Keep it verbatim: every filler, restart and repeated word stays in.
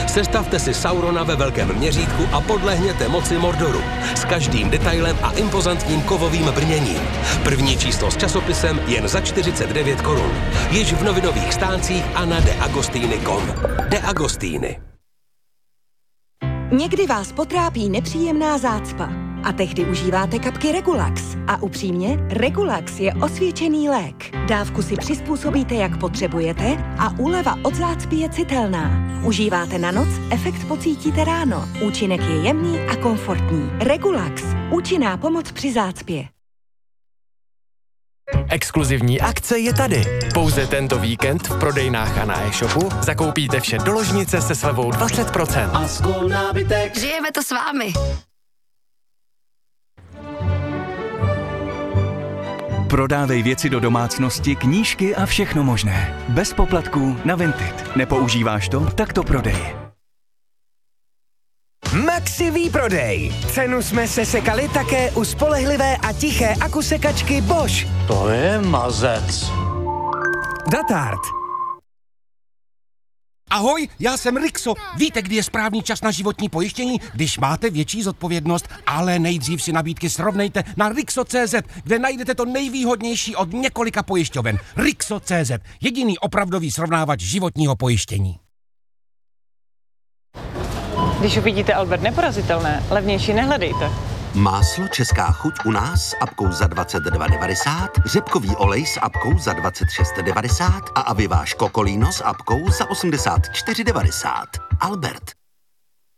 Sestavte si Saurona ve velkém měřítku a podlehněte moci Mordoru. S každým detailem a impozantním kovovým brněním. První číslo s časopisem jen za čtyřicet devět korun. Již v novinových stáncích a na de agostini tečka com. De Agostini. Někdy vás potrápí nepříjemná zácpa a tehdy užíváte kapky Regulax. A upřímně, Regulax je osvědčený lék. Dávku si přizpůsobíte, jak potřebujete a úleva od zácpy je citelná. Užíváte na noc, efekt pocítíte ráno. Účinek je jemný a komfortní. Regulax. Účinná pomoc při zácpě. Exkluzivní akce je tady. Pouze tento víkend v prodejnách a na e-shopu zakoupíte vše do ložnice se slevou dvacet procent. A skol nábytek. Žijeme to s vámi. Prodávej věci do domácnosti, knížky a všechno možné. Bez poplatků na Vinted. Nepoužíváš to? Tak to prodej. Maxi výprodej. Cenu jsme se sekali také u spolehlivé a tiché akusekačky Bosch. To je mazec. Datard. Ahoj, já jsem Rixo. Víte, kdy je správný čas na životní pojištění? Když máte větší zodpovědnost, ale nejdřív si nabídky srovnejte na Rixo tečka cé zet, kde najdete to nejvýhodnější od několika pojišťoven. Rixo tečka cé zet, jediný opravdový srovnávač životního pojištění. Když uvidíte Albert neporazitelné, levnější nehledejte. Máslo Česká chuť u nás s apkou za dvacet dva devadesát, řepkový olej s apkou za dvacet šest devadesát a aviváš kokolíno s apkou za osmdesát čtyři devadesát. Albert.